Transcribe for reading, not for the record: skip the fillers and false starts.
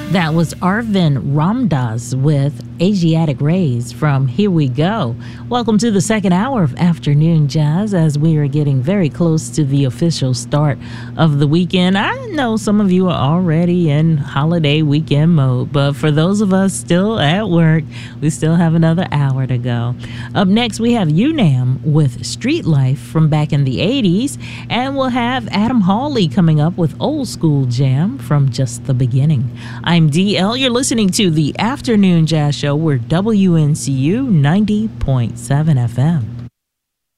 That was Arvind Ramdas with Asiatic Rays from Here We Go. Welcome to the second hour of Afternoon Jazz as we are getting very close to the official start of the weekend. I know some of you are already in holiday weekend mode, but for those of us still at work, we still have another hour to go. Up next, we have UNAM with Street Life from back in the 80s, and we'll have Adam Hawley coming up with Old School Jam from just the beginning. I'm DL. You're listening to the Afternoon Jazz Show. We're WNCU 90.7 FM.